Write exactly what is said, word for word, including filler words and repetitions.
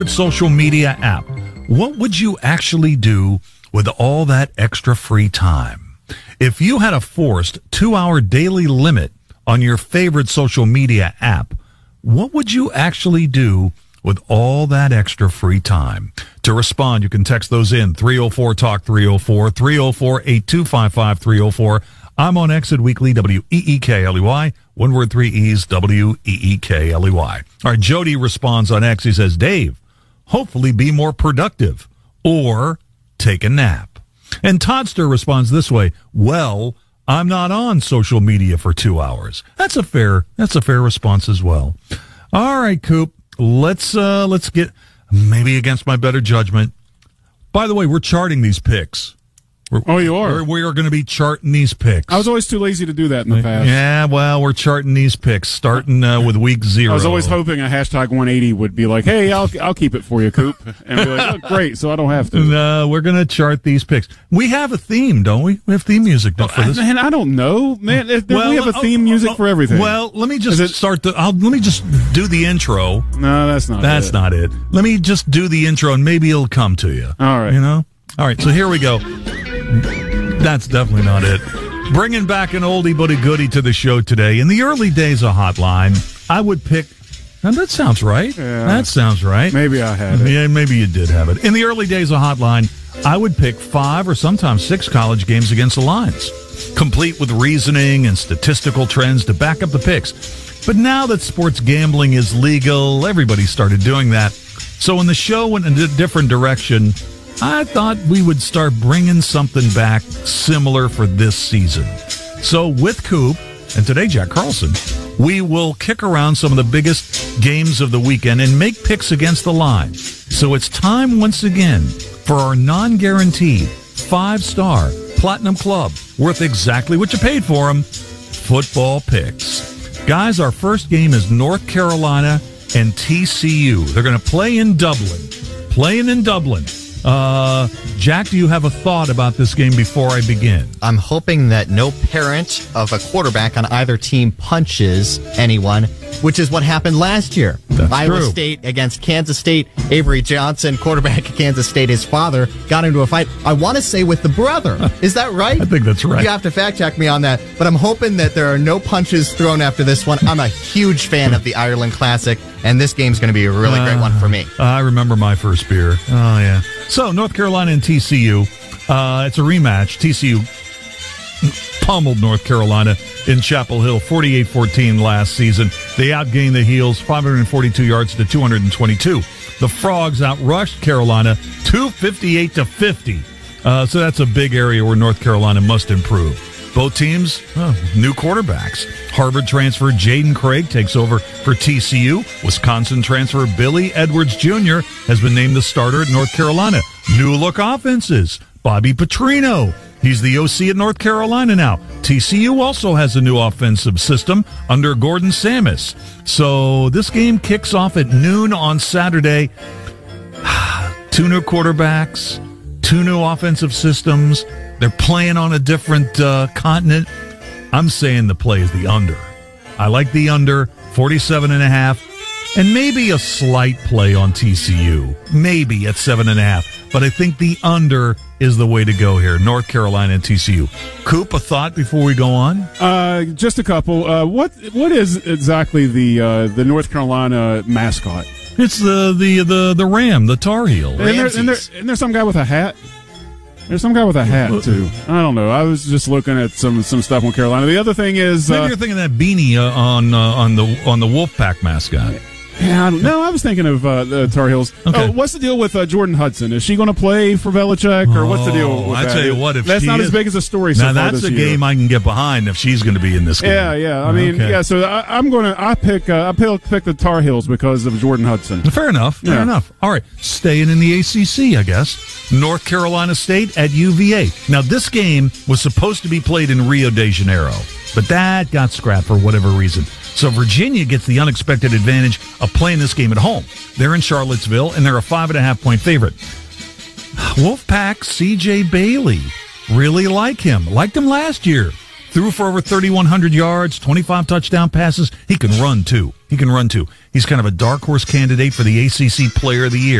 social media app. What would you actually do with all that extra free time? If you had a forced two-hour daily limit on your favorite social media app, what would you actually do with all that extra free time? To respond, you can text those in three oh four talk three oh four, three oh four, eight two five five, three oh four. I'm on X at Weekly, W E E K L E Y. One word, three E's, W E E K L E Y. All right, Jody responds on X. He says, Dave, hopefully be more productive or take a nap. And Toddster responds this way, well, I'm not on social media for two hours. That's a fair, that's a fair response as well. All right, Coop, let's, uh, let's get maybe against my better judgment. By the way, we're charting these picks. We're, oh, you are? We are going to be charting these picks. I was always too lazy to do that in the past. Yeah, well, we're charting these picks, starting uh, with week zero. I was always hoping a hashtag one eighty would be like, hey, I'll I'll keep it for you, Coop. And be like, oh, great, so I don't have to. No, we're going to chart these picks. We have a theme, don't we? We have theme music for this. Man, I don't know. Man, well, we have a theme music oh, oh, for everything. Well, let me just it, start the, I'll, let me just do the intro. No, that's not That's it. not it. Let me just do the intro and maybe it'll come to you. All right. You know? All right, so here we go. That's definitely not it. Bringing back an oldie but a goodie to the show today. In the early days of Hotline, I would pick... Now, that sounds right. Yeah. That sounds right. Maybe I had it. Yeah, maybe you did have it. In the early days of Hotline, I would pick five or sometimes six college games against the lines, complete with reasoning and statistical trends to back up the picks. But now that sports gambling is legal, everybody started doing that. So when the show went in a different direction, I thought we would start bringing something back similar for this season. So with Coop, and today Jack Carlson, we will kick around some of the biggest games of the weekend and make picks against the line. So it's time once again for our non-guaranteed five-star Platinum Club, worth exactly what you paid for them, football picks. Guys, our first game is North Carolina and T C U. They're going to play in Dublin. Playing in Dublin. Uh, Jack, do you have a thought about this game before I begin? I'm hoping that no parent of a quarterback on either team punches anyone, which is what happened last year. That's Iowa true. State against Kansas State. Avery Johnson, quarterback at Kansas State, his father, got into a fight, I want to say with the brother. Is that right? I think that's right. You have to fact check me on that. But I'm hoping that there are no punches thrown after this one. I'm a huge fan of the Ireland Classic, and this game's going to be a really uh, great one for me. I remember my first beer. Oh, yeah. So, North Carolina and T C U. Uh, it's a rematch. T C U pummeled North Carolina in Chapel Hill forty-eight fourteen last season. They outgained the Heels five hundred forty-two yards to two hundred twenty-two. The Frogs outrushed Carolina two fifty-eight to fifty. Uh, so that's a big area where North Carolina must improve. Both teams, oh, new quarterbacks. Harvard transfer Jaden Craig takes over for T C U. Wisconsin transfer Billy Edwards Junior has been named the starter at North Carolina. New look offenses. Bobby Petrino. He's the O C at North Carolina now. T C U also has a new offensive system under Gordon Samus. So this game kicks off at noon on Saturday. Two new quarterbacks, two new offensive systems. They're playing on a different uh, continent. I'm saying the play is the under. I like the under, forty-seven and a half, and maybe a slight play on T C U, maybe at seven and a half. But I think the under is the way to go here. North Carolina and T C U. Coop, a thought before we go on? Uh, just a couple. Uh, what what is exactly the uh, the North Carolina mascot? It's the the the, the Ram, the Tar Heel. And, there, and, there, and there's some guy with a hat. There's some guy with a hat, too. I don't know. I was just looking at some some stuff on Carolina. The other thing is... Maybe uh, you're thinking that beanie uh, on uh, on the on the Wolfpack mascot. Yeah, I don't, no, I was thinking of uh, the Tar Heels. Okay. Oh, what's the deal with uh, Jordan Hudson? Is she going to play for Belichick, or what's the deal with I that? tell you what, if that's she not is, as big as a story so now far that's this a year. game I can get behind if she's going to be in this game. Yeah, yeah. I mean, okay. yeah. So I, I'm going to. I pick. Uh, I pick, pick the Tar Heels because of Jordan Hudson. Fair enough. Fair Yeah. enough. All right, staying in the A C C, I guess. North Carolina State at U V A. Now, this game was supposed to be played in Rio de Janeiro, but that got scrapped for whatever reason. So Virginia gets the unexpected advantage of playing this game at home. They're in Charlottesville, and they're a five and a half point favorite. Wolfpack, C J Bailey, really like him. Liked him last year. Threw for over thirty-one hundred yards, twenty-five touchdown passes. He can run, too. he can run to. He's kind of a dark horse candidate for the A C C Player of the Year.